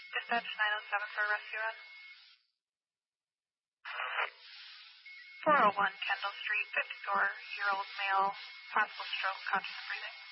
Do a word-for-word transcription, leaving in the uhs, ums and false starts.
Dispatch nine oh seven for a rescue run. four oh one Kendall Street, fifty-four-year-old male, possible stroke, conscious breathing.